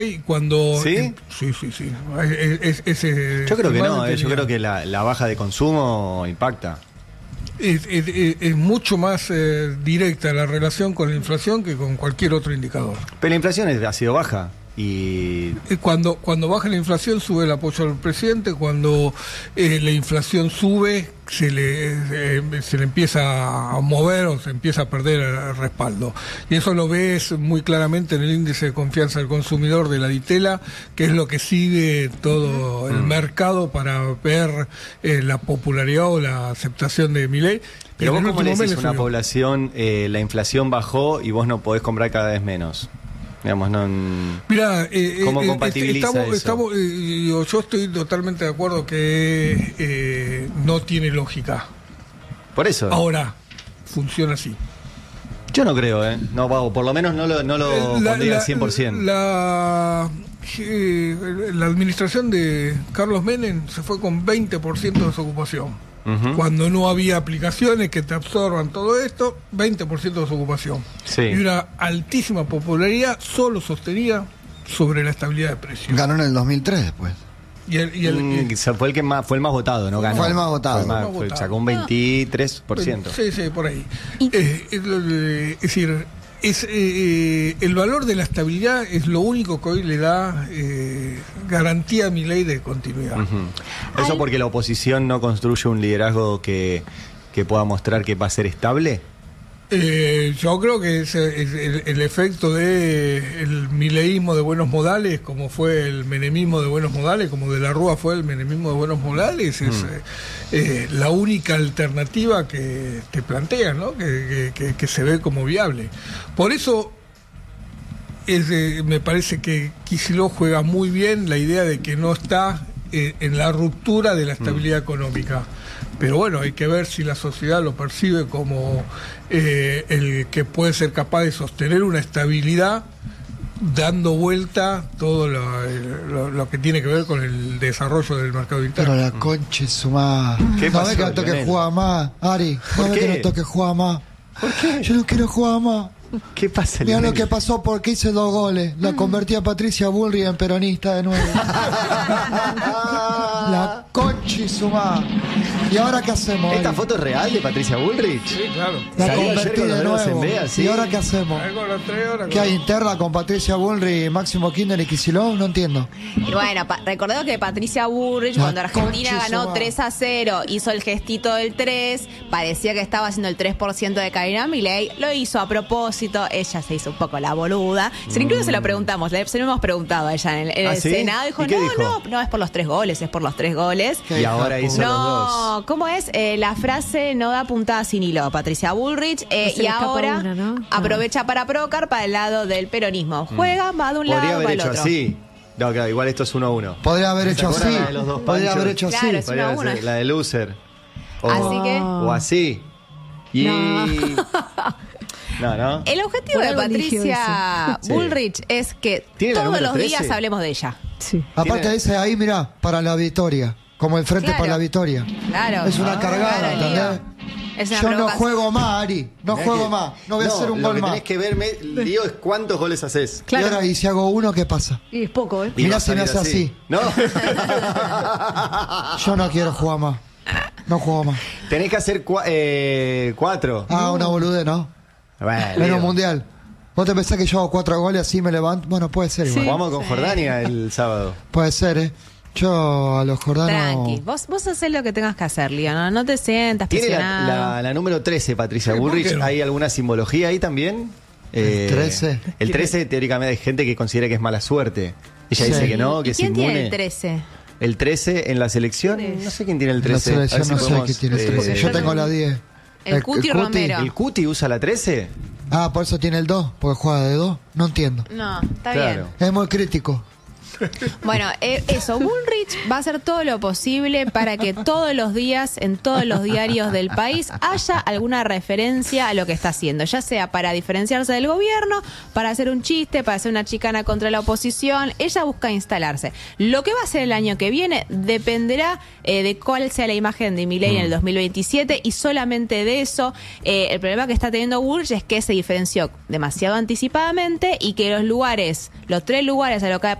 Y cuando... ¿Sí? Sí. Yo creo que no, yo creo que la baja de consumo impacta. Es mucho más directa la relación con la inflación que con cualquier otro indicador. Pero la inflación ha sido baja. Y cuando baja la inflación sube el apoyo al presidente, cuando la inflación sube se le empieza a mover o se empieza a perder el respaldo, y eso lo ves muy claramente en el índice de confianza del consumidor de la Ditela, que es lo que sigue todo el mercado para ver la popularidad o la aceptación de Milei. Pero vos, ¿cómo le decís a una población la inflación bajó y vos no podés comprar cada vez menos? Digamos, no. Mirá, ¿cómo compatibiliza eso? Yo estoy totalmente de acuerdo que no tiene lógica. Por eso. Ahora, funciona así. Yo no creo, No, por lo menos no lo pondría al 100%. La administración de Carlos Menem se fue con 20% de desocupación. Cuando no había aplicaciones que te absorban todo esto, 20% de desocupación. Sí. Y una altísima popularidad solo sostenida sobre la estabilidad de precios. Ganó en el 2003 después. Fue el más votado, ¿no? Ganó. Fue el más votado. Sacó un 23%. Sí, por ahí. Es decir, el valor de la estabilidad es lo único que hoy le da garantía a Milei de continuidad. ¿Eso porque la oposición no construye un liderazgo que pueda mostrar que va a ser estable? Yo creo que es el efecto del mileísmo de buenos modales, como fue el menemismo de buenos modales, como de la Rúa fue el menemismo de buenos modales, es la única alternativa que te plantean, ¿no? que se ve como viable. Por eso me parece que Kicillof juega muy bien la idea de que no está en la ruptura de la estabilidad económica. Pero bueno, hay que ver si la sociedad lo percibe como el que puede ser capaz de sostener una estabilidad dando vuelta todo lo que tiene que ver con el desarrollo del mercado interno. Pero la concha es su madre. No ve que no toque jugar más, Ari. No ve que no toque jugar más. ¿Por qué? Yo no quiero jugar más. ¿Qué pasa, Mira lo que pasó porque hice 2 goles. La convertí a Patricia Bullrich en peronista de nuevo. La concha y su madre. ¿Y ahora qué hacemos? ¿Esta foto es real de Patricia Bullrich? Sí, claro. La convertí de nuevo. Vea, ¿sí? ¿Y ahora qué hacemos? ¿Qué hay interna con Patricia Bullrich, Máximo Kirchner y Kicillof? No entiendo. Y bueno, recordemos que Patricia Bullrich, cuando Argentina ganó 3-0, hizo el gestito del 3, parecía que estaba haciendo el 3% de Karina Milei, lo hizo a propósito, ella se hizo un poco la boluda. Incluso se lo preguntamos, se lo hemos preguntado a ella en el ¿sí? Senado, dijo, no, es por los 3 goles, es por los 3 goles. Y ahora hizo los 2. ¿Cómo es? La frase no da puntada sin hilo, Patricia Bullrich, y ahora aprovecha para provocar para el lado del peronismo. Juega, va de un lado para el otro. Así. No, claro, igual esto es 1-1. Podría haber hecho así. Podría haber hecho Claro, así. es 1-1. La de loser. Así que... O así. Y... No. El objetivo de Patricia Bullrich es que todos los días hablemos de ella. Sí. Aparte dice ahí, mirá, para la victoria. Como el Frente para la Victoria. Claro. Es una cargada, claro, ¿entendés? Yo no juego más, Ari. No juego más. No voy a hacer un gol más. Lo que tenés que verme, Lío, es cuántos goles haces. Claro. Y ahora, y si hago uno, ¿qué pasa? Y es poco, ¿eh? Mirá si me hace así. No. Yo no quiero jugar más. No juego más. Tenés que hacer 4. Una boludez, ¿no? Bueno, Menos mundial. ¿Vos te pensás que yo hago 4 goles así me levanto? Bueno, puede ser igual. Jugamos con Jordania el sábado. Puede ser, Yo a los jordanos... Tranqui, vos haces lo que tengas que hacer, Lío, no te sientas Tiene presionado. la número 13, Patricia Bullrich. no? ¿Hay alguna simbología ahí también? ¿El 13? El 13 teóricamente hay gente que considera que es mala suerte. Ella dice que no, que es ¿Quién inmune. tiene el 13? El 13 en la selección, no sé quién tiene el 13. La selección no sé podemos, quién tiene el 13. Yo tengo la 10. El Cuti Romero. ¿El Cuti usa la 13? Por eso tiene el 2, porque juega de 2. No entiendo. No, está Claro. bien. Es muy crítico. Bueno, eso, Bullrich va a hacer todo lo posible para que todos los días, en todos los diarios del país, haya alguna referencia a lo que está haciendo, ya sea para diferenciarse del gobierno, para hacer un chiste, para hacer una chicana contra la oposición. Ella busca instalarse. Lo que va a hacer el año que viene dependerá de cuál sea la imagen de Milei en el 2027, y solamente de eso. El problema que está teniendo Bullrich es que se diferenció demasiado anticipadamente y que los 3 lugares a